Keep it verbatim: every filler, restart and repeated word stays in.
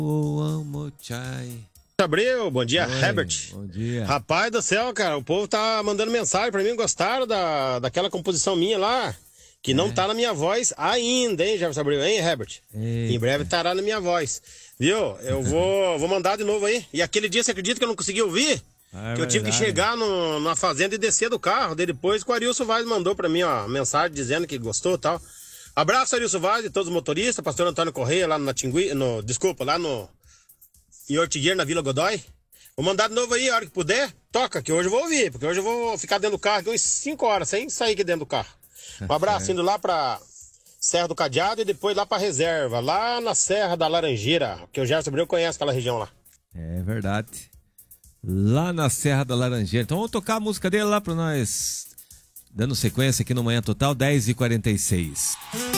Eu amo chai. Abreu, bom dia, Oi, Herbert. Bom dia. Rapaz do céu, cara, o povo tá mandando mensagem pra mim, gostaram da, daquela composição minha lá, que não É. tá na minha voz ainda, hein, Jefferson Abreu, hein, Herbert? Eita. Em breve estará na minha voz, viu? Eu vou, vou mandar de novo aí. E aquele dia, você acredita que eu não consegui ouvir? Ah, é que eu tive que verdade. chegar no, na fazenda e descer do carro. Daí depois que o Arilson Vaz mandou pra mim, ó, mensagem dizendo que gostou e tal. Abraço, Arilson Vaz e todos os motoristas, pastor Antônio Correia lá no Tingui, no, desculpa, lá no em Ortigueira, na Vila Godoy. Vou mandar de novo aí, a hora que puder, toca, que hoje eu vou ouvir, porque hoje eu vou ficar dentro do carro aqui umas cinco horas, sem sair aqui dentro do carro. Um abraço, indo lá pra Serra do Cadeado e depois lá pra Reserva, lá na Serra da Laranjeira, que o Gerson Abreu conhece aquela região lá. É verdade. Lá na Serra da Laranjeira. Então vamos tocar a música dele lá pra nós. Dando sequência aqui no Manhã Total, dez e quarenta e seis.